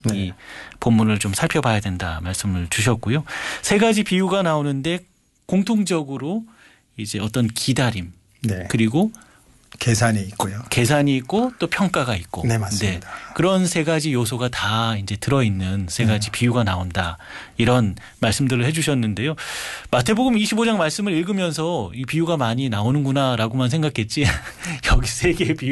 이 본문을 좀 살펴봐야 된다 말씀을 주셨고요. 세 가지 비유가 나오는데 공통적으로 이제 어떤 기다림 네. 그리고 계산이 있고요. 계산이 있고 또 평가가 있고. 네, 맞습니다. 그런 세 가지 요소가 다 이제 들어있는 세 가지 비유가 나온다. 이런 말씀들을 해 주셨는데요. 마태복음 25장 말씀을 읽으면서 이 비유가 많이 나오는구나라고만 생각했지 여기 세 개의 비유